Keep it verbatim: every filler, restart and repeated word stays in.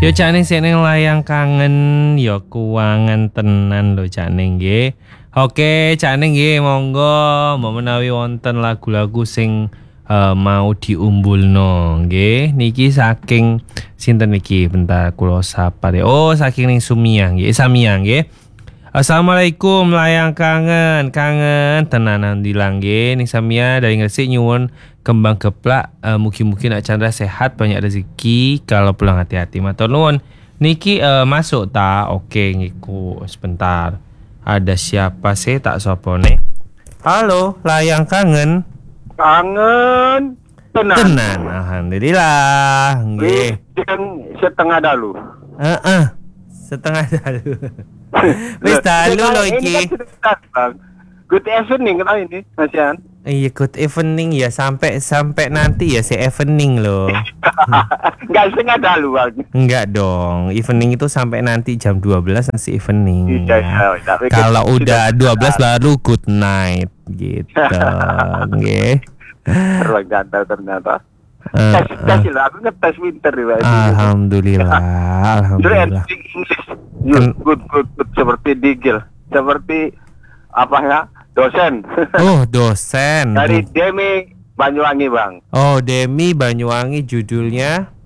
Yo Cak Ning sing layang kangen yo kuangan tenan lho Cak Ning nggih. Oke, Cak Ning nggih monggo mbok menawi wonten lagu-lagu sing uh, mau diumbulno nggih. Niki saking sinten niki? Bentar kula sapa deh. Oh, saking ning Sumia nggih. Samia nggih. Assalamualaikum layang kangen, kangen tenanan dilang nggih. Ning Samia dari Gresik nyuwun kembang geplak, uh, mugi-mugi nak Chandra sehat, banyak rezeki, kalau pulang hati-hati. Matur nuwun. Niki uh, masuk ta? Oke ngiku sebentar. Ada siapa sih tak sopone? Halo, layang kangen. Kangen tenan. Tenan, alhamdulillah. Nggih. Setengah dalu. Heeh. Uh-uh. Setengah dalu. Wis dalu lho iki. Good evening kan ini, Mas Yan. Iya, good evening ya, sampai sampai nanti ya si evening loh. Enggak setengah dalu. Enggak dong, evening itu sampai nanti jam dua belas nanti evening. Iya, ya. ya, ya, Kalau udah dua belas baru good night gitu. Nggih. Terus gatal ternyata. Uh, tes tes lah, aku ngetes winter ya. Alhamdulillah, alhamdulillah. Good, good, good, good, seperti digil, seperti apa ya, dosen. Oh, dosen. Dari Demi Banyuwangi, Bang. Oh, Demi Banyuwangi, judulnya